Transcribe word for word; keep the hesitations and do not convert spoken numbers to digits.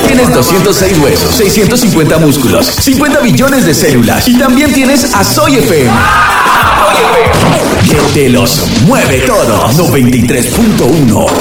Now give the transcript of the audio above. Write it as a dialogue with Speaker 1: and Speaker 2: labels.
Speaker 1: Tienes doscientos seis huesos, seiscientos cincuenta músculos, cincuenta billones de células y también tienes a Soy F M. Que te los mueve todos. noventa y tres punto uno